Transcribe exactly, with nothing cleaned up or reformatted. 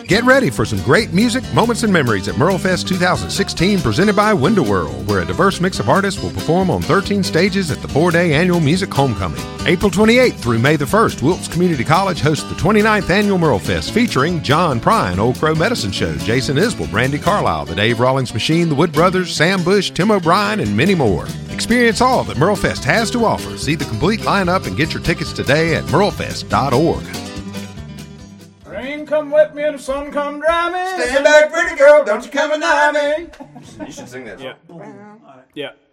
Get ready for some great music, moments, and memories at MerleFest twenty sixteen, presented by Window World, where a diverse mix of artists will perform on thirteen stages at the four-day annual Music Homecoming. April twenty-eighth through May the first, Wilkes Community College hosts the twenty-ninth Annual MerleFest, featuring John Prine, Old Crow Medicine Show, Jason Isbell, Brandy Carlisle, the Dave Rawlings Machine, the Wood Brothers, Sam Bush, Tim O'Brien, and many more. Experience all that MerleFest has to offer. See the complete lineup and get your tickets today at merle fest dot org. Rain come wet me and the sun come dry me. Stand back, pretty girl, don't you come and nigh me. You should sing that. Yeah. Yeah.